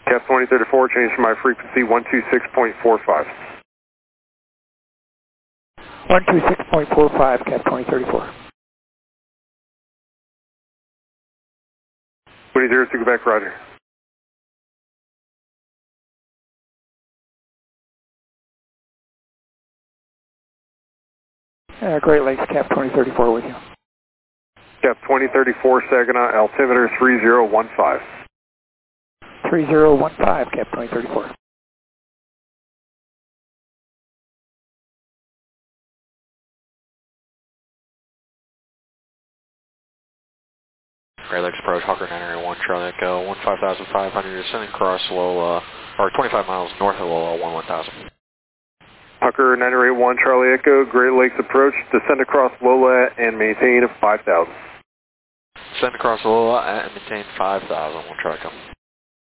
Cap 2034, change to my frequency 126.45. 126.45, Cap 2034. 20 to Quebec, roger. Great Lakes, Cap 2034 with you. Cap 2034, Saginaw, altimeter 3015. 3015, Cap 2034. Great Lakes approach, Hawker 981, Charlie Echo, 15,500, descending across Lola, or 25 miles north of Lola, 11,000. Hawker 981, Charlie Echo, Great Lakes approach, descend across Lola and maintain 5,000. Descend across Lola and maintain 5,000, 1 Charlie Echo.